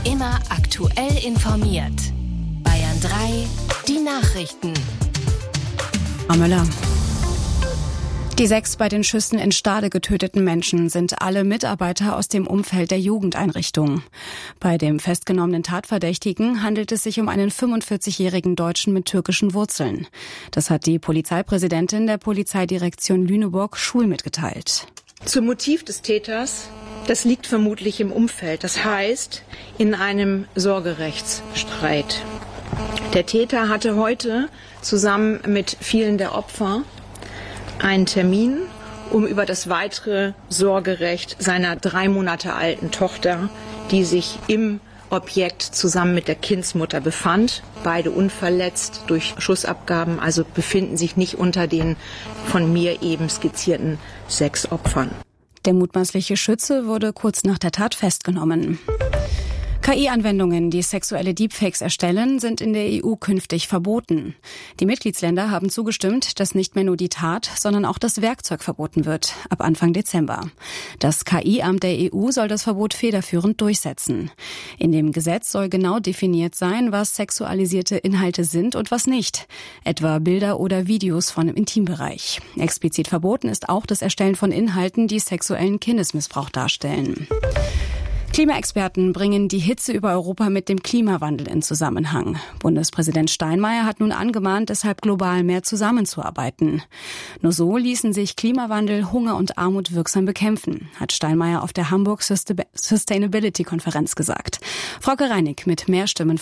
Immer aktuell informiert. Bayern 3, die Nachrichten. Amöller. Die 6 bei den Schüssen in Stade getöteten Menschen sind alle Mitarbeiter aus dem Umfeld der Jugendeinrichtung. Bei dem festgenommenen Tatverdächtigen handelt es sich um einen 45-jährigen Deutschen mit türkischen Wurzeln. Das hat die Polizeipräsidentin der Polizeidirektion Lüneburg Schul mitgeteilt. Zum Motiv des Täters, das liegt vermutlich im Umfeld, das heißt in einem Sorgerechtsstreit. Der Täter hatte heute zusammen mit vielen der Opfer einen Termin, um über das weitere Sorgerecht seiner 3 Monate alten Tochter, die sich im Objekt zusammen mit der Kindsmutter befand, beide unverletzt durch Schussabgaben, also befinden sich nicht unter den von mir eben skizzierten 6 Opfern. Der mutmaßliche Schütze wurde kurz nach der Tat festgenommen. KI-Anwendungen, die sexuelle Deepfakes erstellen, sind in der EU künftig verboten. Die Mitgliedsländer haben zugestimmt, dass nicht mehr nur die Tat, sondern auch das Werkzeug verboten wird, ab Anfang Dezember. Das KI-Amt der EU soll das Verbot federführend durchsetzen. In dem Gesetz soll genau definiert sein, was sexualisierte Inhalte sind und was nicht, etwa Bilder oder Videos von im Intimbereich. Explizit verboten ist auch das Erstellen von Inhalten, die sexuellen Kindesmissbrauch darstellen. Klimaexperten bringen die Hitze über Europa mit dem Klimawandel in Zusammenhang. Bundespräsident Steinmeier hat nun angemahnt, deshalb global mehr zusammenzuarbeiten. Nur so ließen sich Klimawandel, Hunger und Armut wirksam bekämpfen, hat Steinmeier auf der Hamburg Sustainability-Konferenz gesagt. Frauke Reinig mit mehr Stimmen